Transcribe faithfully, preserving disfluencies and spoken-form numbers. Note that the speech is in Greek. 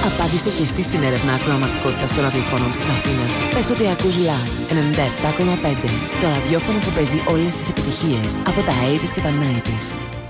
Απάντησε και εσύ στην έρευνα ακροαματικότητας των ραδιοφώνων της Αθήνας. Πες ότι ακούς Live ενενήντα επτά κόμμα πέντε. Το ραδιόφωνο που παίζει όλες τις επιτυχίες από τα ογδόντα και τα ενενήντα.